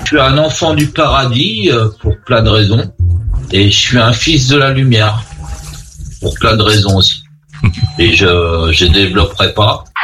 Je suis un enfant du paradis pour plein de raisons. Et je suis un fils de la lumière pour plein de raisons aussi. Et je développerai pas.